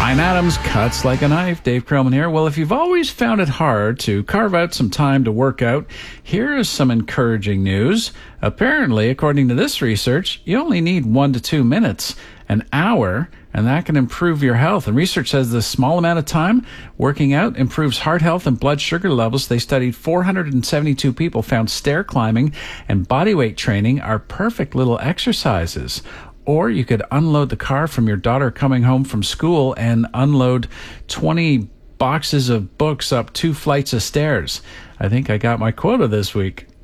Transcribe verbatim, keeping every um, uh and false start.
Brian Adams, Cuts Like a Knife. Dave Krellman here. Well, if you've always found it hard to carve out some time to work out, here is some encouraging news. Apparently, according to this research, you only need one to two minutes, an hour, and that can improve your health. And research says this small amount of time working out improves heart health and blood sugar levels. They studied four hundred seventy-two people, found stair climbing and bodyweight training are perfect little exercises. Or you could unload the car from your daughter coming home from school and unload twenty boxes of books up two flights of stairs. I think I got my quota this week.